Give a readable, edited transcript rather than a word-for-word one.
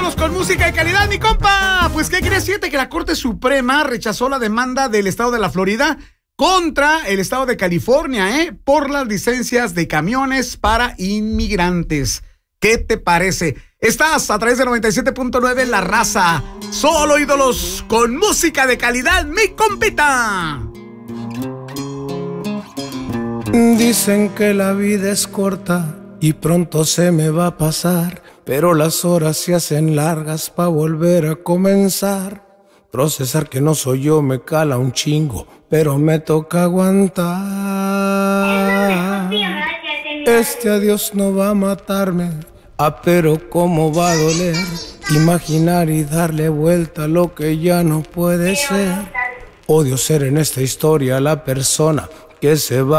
Vámonos con música de calidad, mi compa. Pues, ¿qué crees? Fíjate que la Corte Suprema rechazó la demanda del estado de la Florida contra el estado de California, por las licencias de camiones para inmigrantes. ¿Qué te parece? Estás a través de 97.9 La Raza. Solo ídolos con música de calidad, mi compita. Dicen que la vida es corta y pronto se me va a pasar, pero las horas se hacen largas pa' volver a comenzar. Procesar que no soy yo me cala un chingo, pero me toca aguantar. Este adiós no va a matarme, pero cómo va a doler imaginar y darle vuelta a lo que ya no puede ser. Odio ser en esta historia la persona que se va